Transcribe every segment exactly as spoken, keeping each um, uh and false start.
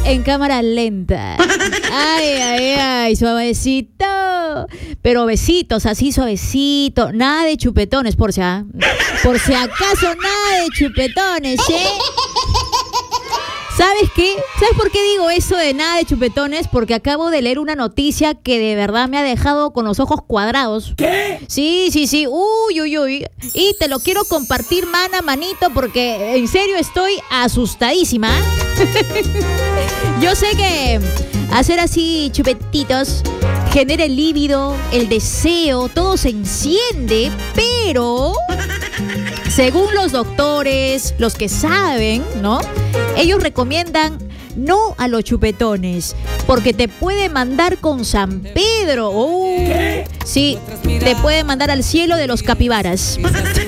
en cámara lenta. Ay, ay, ay, suavecito. Pero besitos, así suavecito. Nada de chupetones, por si, a- por si acaso, nada de chupetones, ¿eh? ¿Sabes qué? ¿Sabes por qué digo eso de nada de chupetones? Porque acabo de leer una noticia que de verdad me ha dejado con los ojos cuadrados. ¿Qué? Sí, sí, sí. Uy, uy, uy. Y te lo quiero compartir mano a manito porque en serio estoy asustadísima. Yo sé que hacer así chupetitos genera el líbido, el deseo, todo se enciende, pero según los doctores, los que saben, ¿no? Ellos recomiendan no a los chupetones, porque te puede mandar con San Pedro. Uh, sí, te puede mandar al cielo de los capibaras.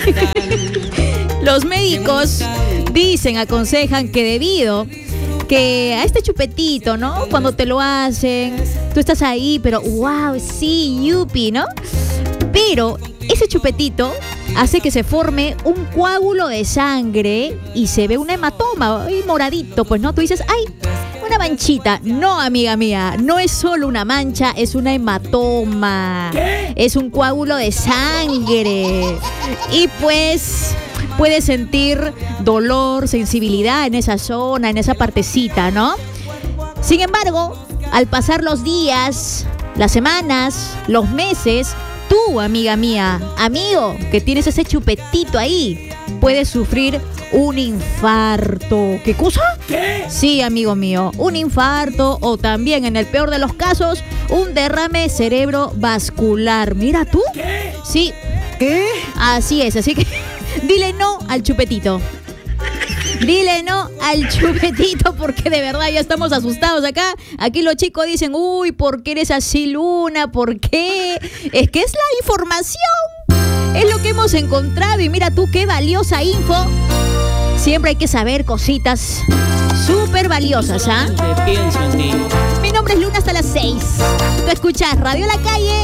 Los médicos dicen, aconsejan que debido que a este chupetito, ¿no? Cuando te lo hacen, tú estás ahí, pero wow, sí, yupi, ¿no? Pero ese chupetito hace que se forme un coágulo de sangre y se ve un hematoma, y moradito, pues, ¿no? Tú dices, ¡ay! Una manchita. No, amiga mía, no es solo una mancha, es una hematoma. Es un coágulo de sangre. Y pues puedes sentir dolor, sensibilidad en esa zona, en esa partecita, ¿no? Sin embargo, al pasar los días, las semanas, los meses, tú, amiga mía, amigo, que tienes ese chupetito ahí, puedes sufrir un infarto. ¿Qué cosa? ¿Qué? Sí, amigo mío, un infarto o también, en el peor de los casos, un derrame cerebrovascular. Mira tú. ¿Qué? Sí, ¿Qué? así es, así que dile no al chupetito. Dile no al chupetito porque de verdad ya estamos asustados acá. Aquí los chicos dicen, uy, ¿por qué eres así, Luna? ¿Por qué? Es que es la información. Es lo que hemos encontrado y mira tú qué valiosa info. Siempre hay que saber cositas súper valiosas, ¿ah? Pienso en ti. Mi nombre es Luna hasta las seis. Tú escuchas Radio La Calle.